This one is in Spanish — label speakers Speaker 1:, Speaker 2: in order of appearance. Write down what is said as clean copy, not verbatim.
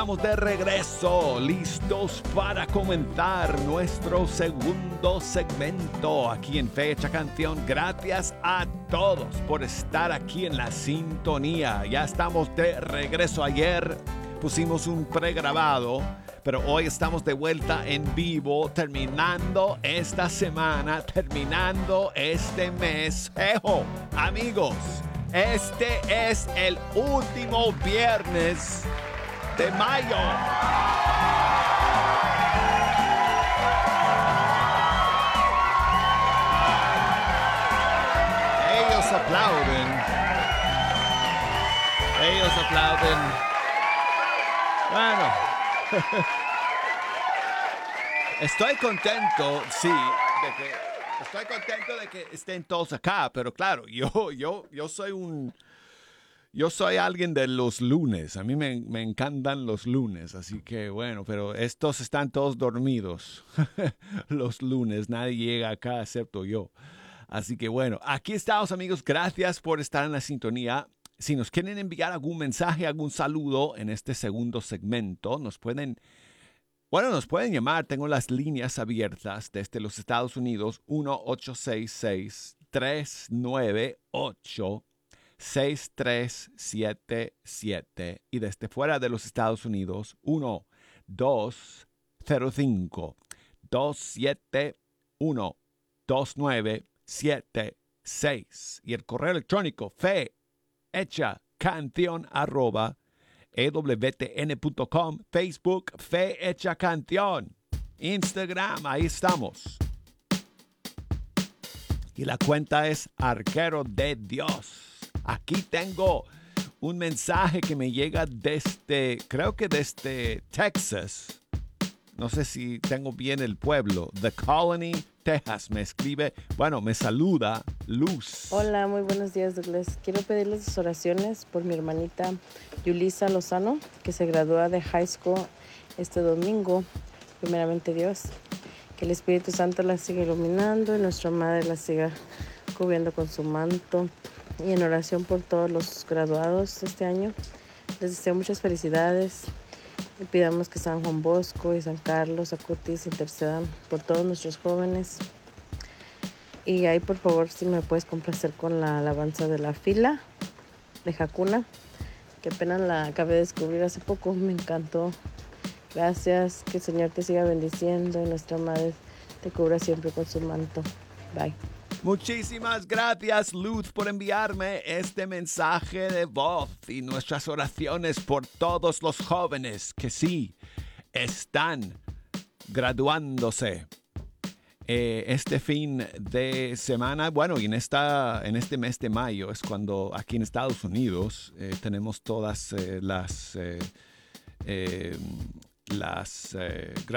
Speaker 1: estamos de regreso, listos para comentar nuestro segundo segmento aquí en Fecha Canción. Gracias a todos por estar aquí en la sintonía. Ya estamos de regreso. Ayer pusimos un pregrabado, pero hoy estamos de vuelta en vivo, terminando esta semana, terminando este mes. ¡Ejo, amigos! Este es el último viernes de mayo. Ellos aplauden. Ellos aplauden. Bueno. Estoy contento, sí, estoy contento de que estén todos acá, pero claro, yo soy alguien de los lunes. A mí me encantan los lunes, así que bueno, pero estos están todos dormidos. Los lunes, nadie llega acá excepto yo. Así que bueno, aquí estamos, amigos. Gracias por estar en la sintonía. Si nos quieren enviar algún mensaje, algún saludo en este segundo segmento, nos pueden llamar. Tengo las líneas abiertas desde los Estados Unidos, 1-866-398-6377. Y desde fuera de los Estados Unidos, 1-205-271-2976. Y el correo electrónico fehechacanción@ewtn.com, Facebook, Fe Hecha Canción, Instagram, ahí estamos. Y la cuenta es Arquero de Dios. Aquí tengo un mensaje que me llega creo que desde Texas. No sé si tengo bien el pueblo. The Colony, Texas. Me saluda Luz.
Speaker 2: Hola, muy buenos días, Douglas. Quiero pedirles sus oraciones por mi hermanita Yulisa Lozano, que se gradúa de high school este domingo. Primeramente Dios, que el Espíritu Santo la siga iluminando y nuestra Madre la siga cubriendo con su manto. Y en oración por todos los graduados este año. Les deseo muchas felicidades. Y pidamos que San Juan Bosco y San Carlos Acutis intercedan por todos nuestros jóvenes. Y ahí, por favor, si me puedes complacer con la alabanza de la fila de Hakuna, que apenas la acabé de descubrir hace poco. Me encantó. Gracias. Que el Señor te siga bendiciendo y nuestra Madre te cubra siempre con su manto. Bye.
Speaker 1: Muchísimas gracias, Luz, por enviarme este mensaje de voz y nuestras oraciones por todos los jóvenes que sí están graduándose este fin de semana. Bueno, y en este mes de mayo es cuando aquí en Estados Unidos tenemos todas las